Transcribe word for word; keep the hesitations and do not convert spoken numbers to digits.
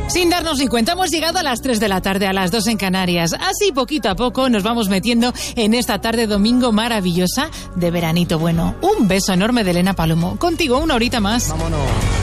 Sin darnos ni cuenta, hemos llegado a las tres de la tarde, a las dos en Canarias. Así, poquito a poco, nos vamos metiendo en esta tarde domingo maravillosa de veranito bueno. Un beso enorme de Elena Palomo. Contigo una horita más. Vámonos.